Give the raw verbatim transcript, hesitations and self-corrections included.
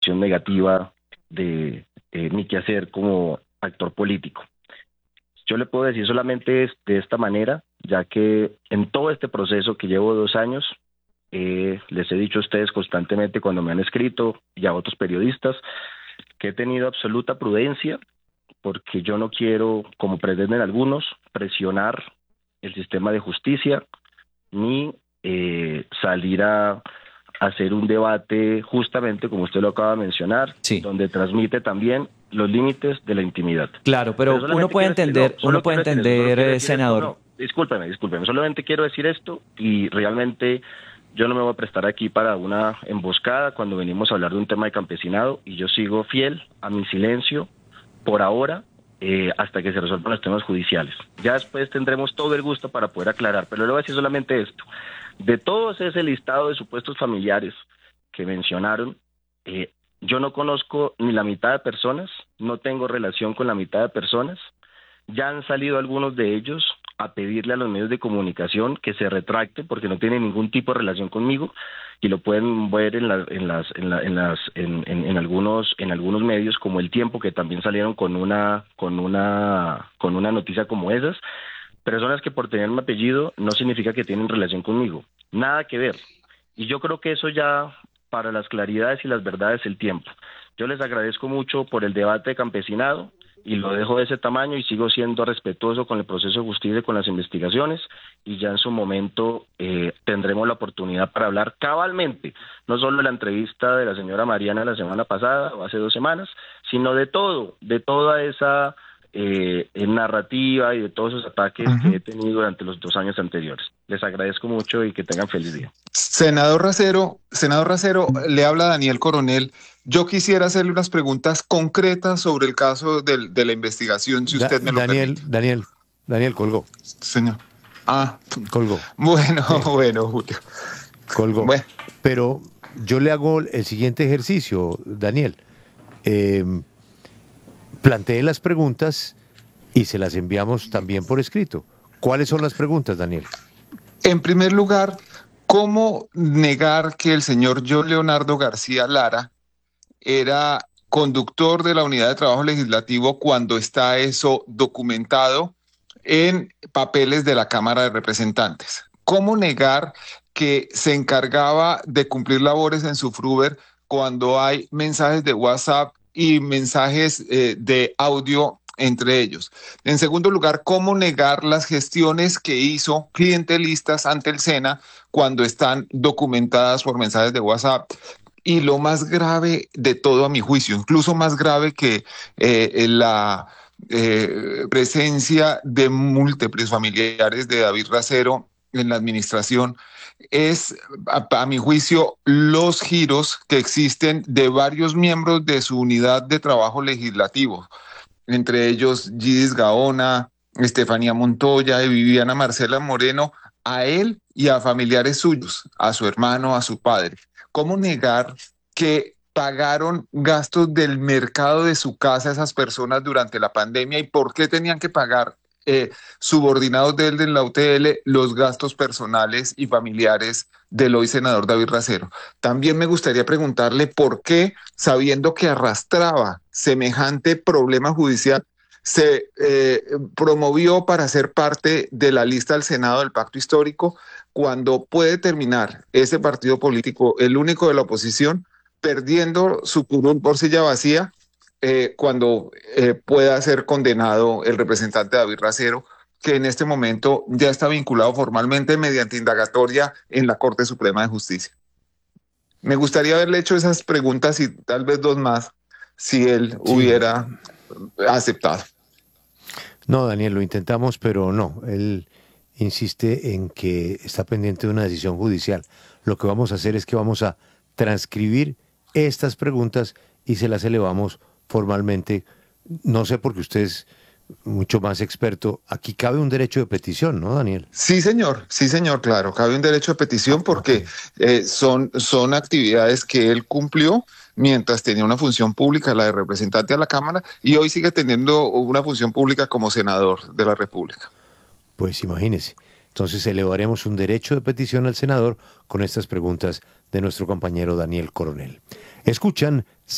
evaluación negativa de eh, mi quehacer como actor político. Yo le puedo decir solamente de esta manera, ya que en todo este proceso que llevo dos años, eh, les he dicho a ustedes constantemente cuando me han escrito y a otros periodistas que he tenido absoluta prudencia, porque yo no quiero, como pretenden algunos, presionar el sistema de justicia ni eh, salir a hacer un debate justamente como usted lo acaba de mencionar, Sí. donde transmite también los límites de la intimidad. Claro, pero, pero uno puede entender, no, uno puede entender, esto, senador. No, discúlpeme, discúlpeme, solamente quiero decir esto y realmente yo no me voy a prestar aquí para una emboscada cuando venimos a hablar de un tema de campesinado y yo sigo fiel a mi silencio por ahora, eh, hasta que se resuelvan los temas judiciales. Ya después tendremos todo el gusto para poder aclarar, pero le voy a decir solamente esto. De todos ese listado de supuestos familiares que mencionaron, eh, yo no conozco ni la mitad de personas, no tengo relación con la mitad de personas. Ya han salido algunos de ellos a pedirle a los medios de comunicación que se retracten porque no tienen ningún tipo de relación conmigo y lo pueden ver en las en las en, la, en las en, en, en algunos en algunos medios como El Tiempo, que también salieron con una con una con una noticia como esas. Personas que por tener mi apellido no significa que tienen relación conmigo, nada que ver. Y yo creo que eso ya, para las claridades y las verdades, el tiempo. Yo les agradezco mucho por el debate de campesinado y lo dejo de ese tamaño y sigo siendo respetuoso con el proceso de justicia y con las investigaciones, y ya en su momento eh, tendremos la oportunidad para hablar cabalmente, no solo de la entrevista de la señora Mariana la semana pasada o hace dos semanas, sino de todo, de toda esa eh, narrativa y de todos esos ataques uh-huh. que he tenido durante los dos años anteriores. Les agradezco mucho y que tengan feliz día. Senador Racero, senador Racero, le habla Daniel Coronel. Yo quisiera hacerle unas preguntas concretas sobre el caso de, de la investigación, si usted da, me lo Daniel, permite. Daniel, Daniel colgó. Señor. Ah, colgó. Bueno, sí. bueno, Julio. Colgó. Bueno. Pero yo le hago el siguiente ejercicio, Daniel. Eh, plantee las preguntas y se las enviamos también por escrito. ¿Cuáles son las preguntas, Daniel? En primer lugar, ¿cómo negar que el señor John Leonardo García Lara era conductor de la Unidad de Trabajo Legislativo cuando está eso documentado en papeles de la Cámara de Representantes? ¿Cómo negar que se encargaba de cumplir labores en su Fruber cuando hay mensajes de WhatsApp y mensajes eh, de audio entre ellos? En segundo lugar, ¿cómo negar las gestiones que hizo clientelistas ante el SENA cuando están documentadas por mensajes de WhatsApp? Y lo más grave de todo, a mi juicio, incluso más grave que eh, la eh, presencia de múltiples familiares de David Racero en la administración, es, a, a mi juicio, los giros que existen de varios miembros de su unidad de trabajo legislativo, entre ellos Gidis Gaona, Estefanía Montoya y Viviana Marcela Moreno, a él y a familiares suyos, a su hermano, a su padre. ¿Cómo negar que pagaron gastos del mercado de su casa a esas personas durante la pandemia y por qué tenían que pagar eh, subordinados de él en la U T L los gastos personales y familiares del hoy senador David Racero? También me gustaría preguntarle por qué, sabiendo que arrastraba semejante problema judicial, se eh, promovió para ser parte de la lista del Senado del Pacto Histórico, cuando puede terminar ese partido político, el único de la oposición, perdiendo su curul por silla vacía, eh, cuando eh, pueda ser condenado el representante David Racero, que en este momento ya está vinculado formalmente mediante indagatoria en la Corte Suprema de Justicia. Me gustaría haberle hecho esas preguntas y tal vez dos más, si él sí. hubiera aceptado. No, Daniel, lo intentamos, pero no, él insiste en que está pendiente de una decisión judicial. Lo que vamos a hacer es que vamos a transcribir estas preguntas y se las elevamos formalmente. No sé, porque usted es mucho más experto. Aquí cabe un derecho de petición, ¿no, Daniel? Sí, señor, sí, señor, claro, cabe un derecho de petición porque okay. eh, son, son actividades que él cumplió mientras tenía una función pública, la de representante a la Cámara, y hoy sigue teniendo una función pública como senador de la República. Pues imagínese. Entonces elevaremos un derecho de petición al senador con estas preguntas de nuestro compañero Daniel Coronel. Escuchan